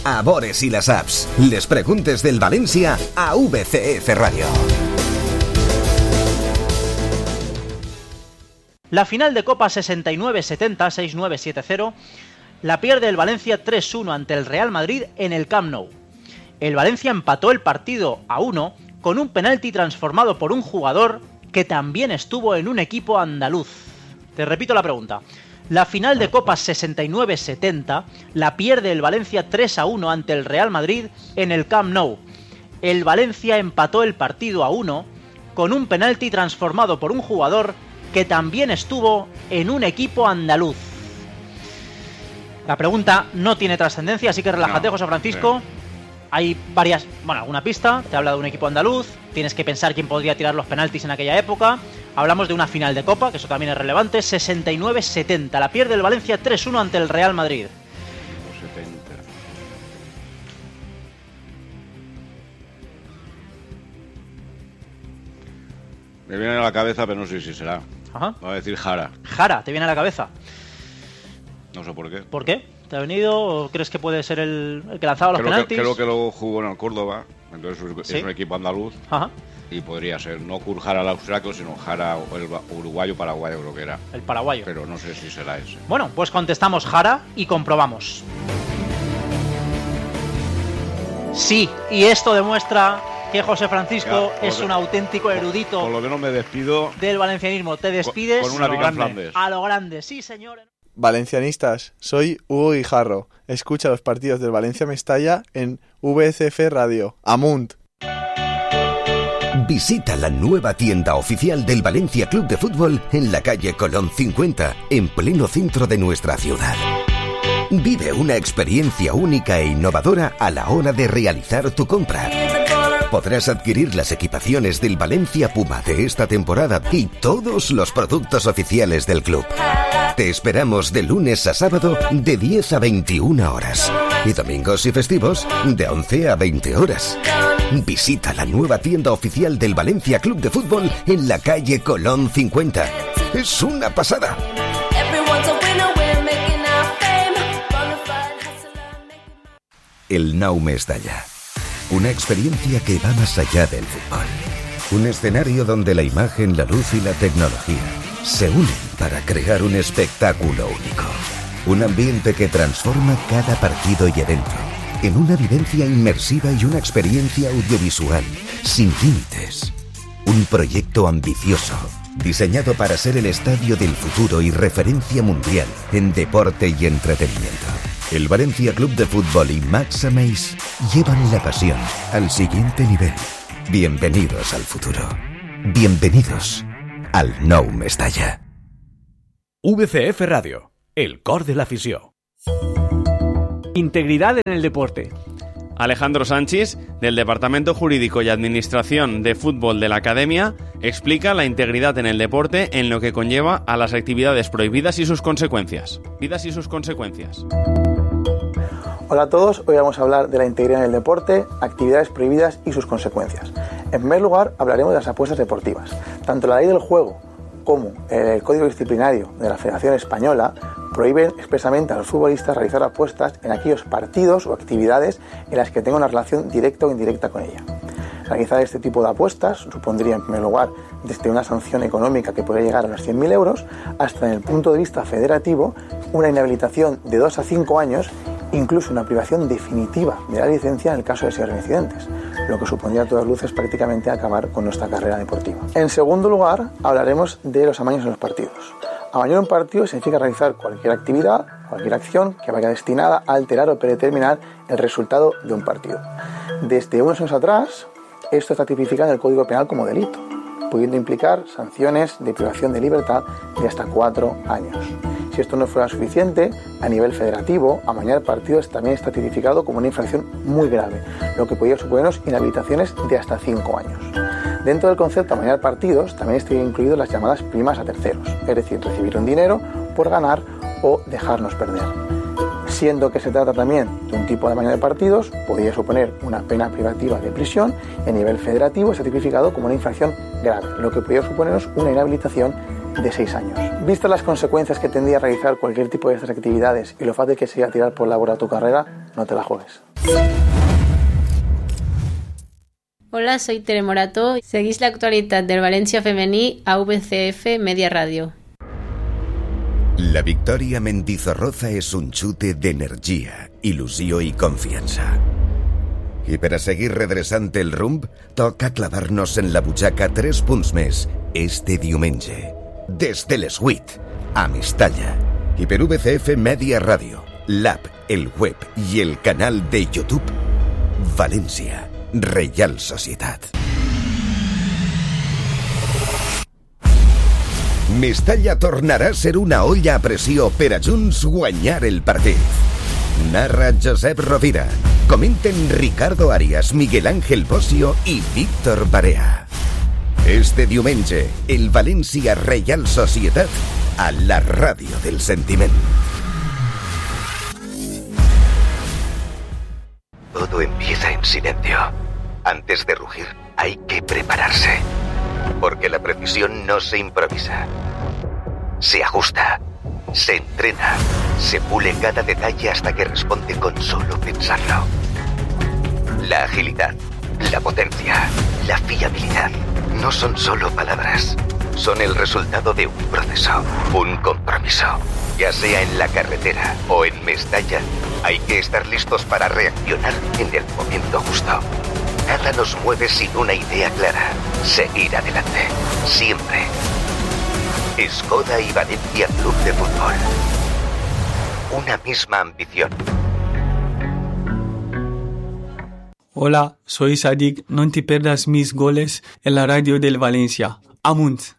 a Bores y las apps. Les preguntes del Valencia a VCF Radio. La final de Copa 69-70, 6-9-7-0, la pierde el Valencia 3-1 ante el Real Madrid en el Camp Nou. El Valencia empató el partido a 1 con un penalti transformado por un jugador que también estuvo en un equipo andaluz. Te repito la pregunta. La final de Copa 69-70 la pierde el Valencia 3-1 ante el Real Madrid en el Camp Nou. El Valencia empató el partido a 1 con un penalti transformado por un jugador que también estuvo en un equipo andaluz. La pregunta no tiene trascendencia, así que relájate, José Francisco. Hay varias, alguna pista, te habla de un equipo andaluz, tienes que pensar quién podría tirar los penaltis en aquella época. Hablamos de una final de Copa, que eso también es relevante, 69-70, la pierde el Valencia 3-1 ante el Real Madrid. 70. Me viene a la cabeza, pero no sé si será. Ajá. Voy a decir Jara. Jara, ¿te viene a la cabeza? No sé por qué. ¿Por qué? ¿Te ha venido o crees que puede ser el que lanzaba los penaltis? Creo que lo jugó en el Córdoba, entonces ¿sí? Es un equipo andaluz. Ajá. Y podría ser, no Jara el austriaco, sino Jara el uruguayo-paraguayo creo que era. El paraguayo. Pero no sé si será ese. Bueno, pues contestamos Jara y comprobamos. Sí, y esto demuestra que José Francisco es un auténtico erudito. Por lo menos me despido del valencianismo. Te despides con una pica en Flandes. A lo grande, sí señor. Valencianistas, soy Hugo Guijarro. Escucha los partidos del Valencia Mestalla en VCF Radio. Amunt. Visita la nueva tienda oficial del Valencia Club de Fútbol en la calle Colón 50, en pleno centro de nuestra ciudad. Vive una experiencia única e innovadora a la hora de realizar tu compra. Podrás adquirir las equipaciones del Valencia Puma de esta temporada y todos los productos oficiales del club. Te esperamos de lunes a sábado de 10 a 21 horas y domingos y festivos de 11 a 20 horas. Visita la nueva tienda oficial del Valencia Club de Fútbol en la calle Colón 50. Es una pasada. El Nou Mestalla. Una experiencia que va más allá del fútbol. Un escenario donde la imagen, la luz y la tecnología se unen para crear un espectáculo único. Un ambiente que transforma cada partido y evento en una vivencia inmersiva y una experiencia audiovisual sin límites. Un proyecto ambicioso, diseñado para ser el estadio del futuro y referencia mundial en deporte y entretenimiento. El Valencia Club de Fútbol y Max Ameis llevan la pasión al siguiente nivel. Bienvenidos al futuro. Bienvenidos al Nou Mestalla. VCF Radio, el cor de la afición. Integridad en el deporte. Alejandro Sánchez, del Departamento Jurídico y Administración de Fútbol de la Academia, explica la integridad en el deporte en lo que conlleva a las actividades prohibidas y sus consecuencias. Hola a todos, hoy vamos a hablar de la integridad en el deporte, actividades prohibidas y sus consecuencias. En primer lugar, hablaremos de las apuestas deportivas. Tanto la ley del juego como el Código Disciplinario de la Federación Española prohíben expresamente a los futbolistas realizar apuestas en aquellos partidos o actividades en las que tengan una relación directa o indirecta con ella. Realizar este tipo de apuestas supondría, en primer lugar, desde una sanción económica que podría llegar a los 100.000 euros, hasta, en el punto de vista federativo, una inhabilitación de 2 a 5 años, incluso una privación definitiva de la licencia en el caso de ser reincidentes, lo que supondría a todas luces prácticamente acabar con nuestra carrera deportiva. En segundo lugar, hablaremos de los amaños en los partidos. Amañar un partido significa realizar cualquier actividad, cualquier acción que vaya destinada a alterar o predeterminar el resultado de un partido. Desde unos años atrás, esto está tipificado en el Código Penal como delito, pudiendo implicar sanciones de privación de libertad de hasta 4 años. Si esto no fuera suficiente, a nivel federativo, amañar partidos también está tipificado como una infracción muy grave, lo que podría suponernos inhabilitaciones de hasta 5 años. Dentro del concepto de amañar partidos también estarían incluidas las llamadas primas a terceros, es decir, recibir un dinero por ganar o dejarnos perder. Siendo que se trata también de un tipo de amaño de partidos, podría suponer una pena privativa de prisión y a nivel federativo está tipificado como una infracción grave, lo que podría suponernos una inhabilitación de 6 años. Vistas las consecuencias que tendría realizar cualquier tipo de estas actividades y lo fácil que sería tirar por la borda tu carrera, no te la juegues. Hola, soy Tere Morató. Seguís l'actualitat del València femení a VCF Media Radio. La victòria Mendizorroza és un xute d'energia, il·lusió i confiança. I per a seguir redreçant el rumb, toca clavar-nos en la butxaca 3 punts més este diumenge. Des de les 8, a Mestalla. I per VCF Media Radio, l'app, el web i el canal de YouTube, València, Reial Societat. Mestalla tornarà a ser una olla a pressió per a junts guanyar el partit. Narra Josep Rovira. Comenten Ricardo Arias, Miguel Ángel Bosio i Víctor Barea. Este diumenge, el València Reial Societat a la ràdio del sentiment. Todo empieza en silencio. Antes de rugir, hay que prepararse. Porque la precisión no se improvisa. Se ajusta, se entrena, se pule cada detalle hasta que responde con solo pensarlo. La agilidad, la potencia, la fiabilidad no son solo palabras. Son el resultado de un proceso, un compromiso. Ya sea en la carretera o en Mestalla, hay que estar listos para reaccionar en el momento justo. Nada nos mueve sin una idea clara. Seguir adelante. Siempre. Skoda y Valencia Club de Fútbol. Una misma ambición. Hola, soy Sadik. No te pierdas mis goles en la radio del Valencia. Amunt.